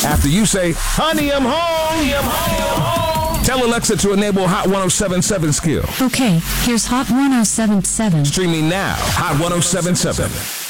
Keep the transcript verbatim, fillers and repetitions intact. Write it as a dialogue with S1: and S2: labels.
S1: After you say, honey, I'm home. Honey, I'm home. I'm home. Tell Alexa to enable Hot one oh seven point seven skill.
S2: Okay, here's Hot one oh seven point seven.
S1: Streaming now, Hot one oh seven point seven.